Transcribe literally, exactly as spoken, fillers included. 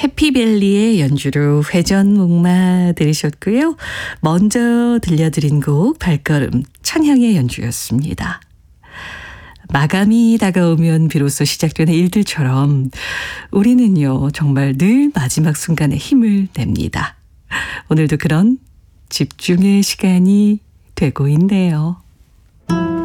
해피밸리의 연주로 회전목마 들으셨고요. 먼저 들려드린 곡 발걸음 찬향의 연주였습니다. 마감이 다가오면 비로소 시작되는 일들처럼 우리는요 정말 늘 마지막 순간에 힘을 냅니다. 오늘도 그런 집중의 시간이 되고 있네요.